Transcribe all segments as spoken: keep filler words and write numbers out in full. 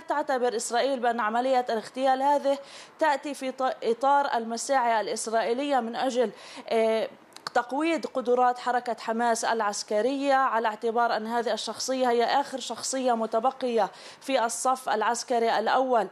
تعتبر إسرائيل بأن عملية الاغتيال هذه تأتي في إطار المساعي الإسرائيلية من أجل تقويض قدرات حركة حماس العسكرية، على اعتبار أن هذه الشخصية هي آخر شخصية متبقية في الصف العسكري الأول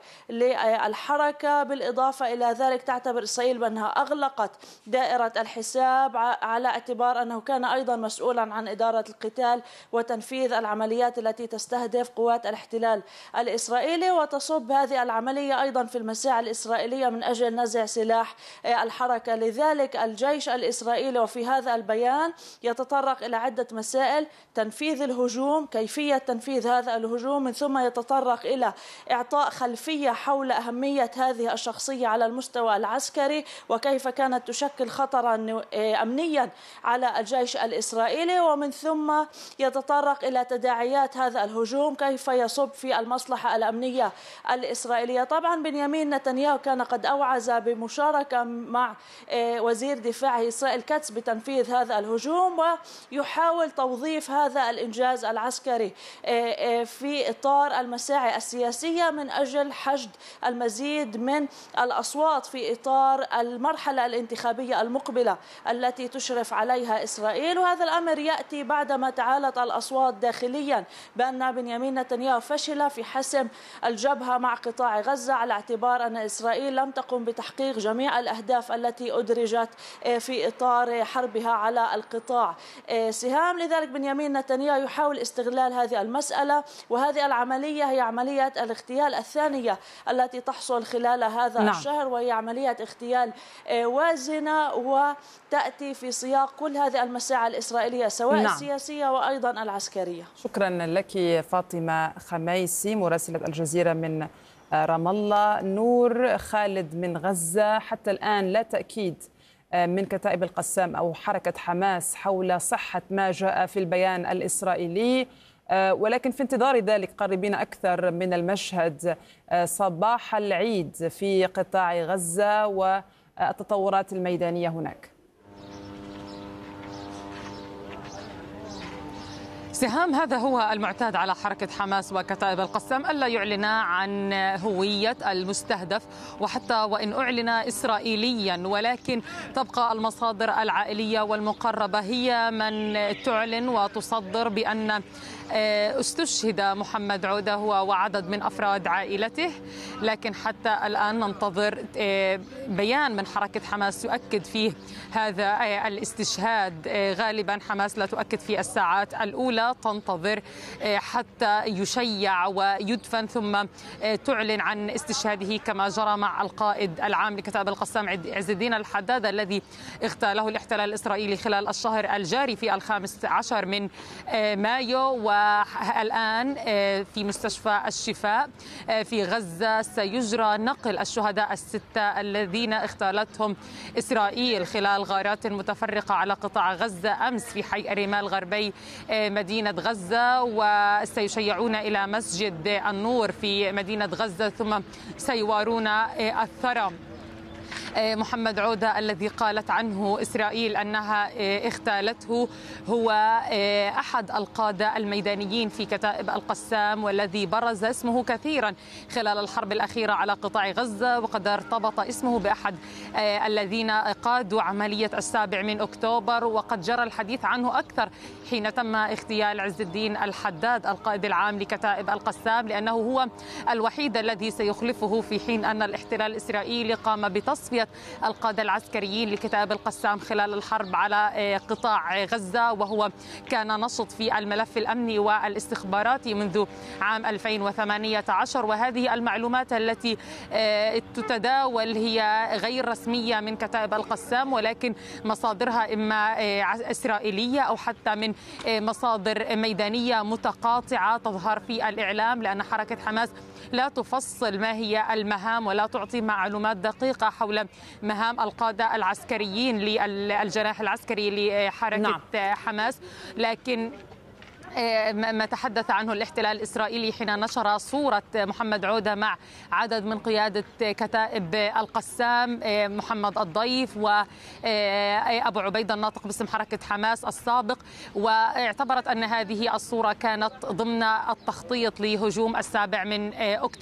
للحركة. بالإضافة إلى ذلك تعتبر إسرائيل بأنها أغلقت دائرة الحساب على اعتبار أنه كان أيضا مسؤولا عن إدارة القتال وتنفيذ العمليات التي تستهدف قوات الاحتلال الإسرائيلي، وتصب هذه العملية أيضا في المساعي الإسرائيلية من أجل نزع سلاح الحركة. لذلك الجيش الإسرائيلي في هذا البيان يتطرق إلى عدة مسائل: تنفيذ الهجوم، كيفية تنفيذ هذا الهجوم، من ثم يتطرق إلى إعطاء خلفية حول أهمية هذه الشخصية على المستوى العسكري وكيف كانت تشكل خطرا أمنيا على الجيش الإسرائيلي، ومن ثم يتطرق إلى تداعيات هذا الهجوم كيف يصب في المصلحة الأمنية الإسرائيلية. طبعا بنيامين نتنياهو كان قد أوعز بمشاركة مع وزير دفاعه إسرائيل كاتس بتنفيذ هذا الهجوم، ويحاول توظيف هذا الإنجاز العسكري في إطار المساعي السياسية من أجل حشد المزيد من الأصوات في إطار المرحلة الانتخابية المقبلة التي تشرف عليها إسرائيل. وهذا الأمر يأتي بعدما تعالت الأصوات داخليا بأن بنيامين نتنياهو فشل في حسم الجبهة مع قطاع غزة، على اعتبار أن إسرائيل لم تقم بتحقيق جميع الأهداف التي أدرجت في إطار حربها على القطاع سهام. لذلك بنيامين نتنياهو يحاول استغلال هذه المسألة، وهذه العملية هي عملية الاغتيال الثانية التي تحصل خلال هذا نعم. الشهر، وهي عملية اغتيال وازنة وتأتي في سياق كل هذه المساعي الإسرائيلية سواء نعم. السياسية وأيضا العسكرية. شكرا لك فاطمة خميسي مراسلة الجزيرة من رام الله. نور خالد من غزة، حتى الآن لا تأكيد من كتائب القسام أو حركة حماس حول صحة ما جاء في البيان الإسرائيلي، ولكن في انتظار ذلك قريبين أكثر من المشهد صباح العيد في قطاع غزة والتطورات الميدانية هناك. سهام، هذا هو المعتاد على حركة حماس وكتائب القسام، ألا يعلنا عن هوية المستهدف، وحتى وإن أعلن إسرائيليا ولكن تبقى المصادر العائلية والمقربة هي من تعلن وتصدر بأن استشهد محمد عودة هو وعدد من أفراد عائلته. لكن حتى الآن ننتظر بيان من حركة حماس يؤكد فيه هذا الاستشهاد. غالبا حماس لا تؤكد في الساعات الأولى، تنتظر حتى يشيع ويدفن ثم تعلن عن استشهاده، كما جرى مع القائد العام لكتائب القسام عز الدين الحداد الذي اغتاله الاحتلال الإسرائيلي خلال الشهر الجاري في الخامس عشر من مايو. والآن في مستشفى الشفاء في غزة سيجرى نقل الشهداء الستة الذين اغتالتهم إسرائيل خلال غارات متفرقة على قطاع غزة أمس في حي الرمال غربي مدينة غزة، وسيشيعون إلى مسجد النور في مدينة غزة ثم سيوارون الثرى. محمد عودة الذي قالت عنه إسرائيل أنها اغتالته هو أحد القادة الميدانيين في كتائب القسام، والذي برز اسمه كثيرا خلال الحرب الأخيرة على قطاع غزة، وقد ارتبط اسمه بأحد الذين قادوا عملية السابع من أكتوبر، وقد جرى الحديث عنه أكثر حين تم اغتيال عز الدين الحداد القائد العام لكتائب القسام، لأنه هو الوحيد الذي سيخلفه في حين أن الاحتلال الإسرائيلي قام بتصفية القادة العسكريين لكتائب القسام خلال الحرب على قطاع غزة، وهو كان نشط في الملف الأمني والاستخباراتي منذ عام ألفين وثمانية عشر. وهذه المعلومات التي تتداول هي غير رسمية من كتائب القسام، ولكن مصادرها إما إسرائيلية أو حتى من مصادر ميدانية متقاطعة تظهر في الإعلام، لأن حركة حماس لا تفصل ما هي المهام ولا تعطي معلومات دقيقة حول مهام القادة العسكريين للجناح العسكري لحركة نعم. حماس. لكن ما تحدث عنه الاحتلال الإسرائيلي حين نشر صورة محمد عودة مع عدد من قيادة كتائب القسام، محمد الضيف وأبو عبيدة الناطق باسم حركة حماس السابق، واعتبرت أن هذه الصورة كانت ضمن التخطيط لهجوم السابع من أكتوبر.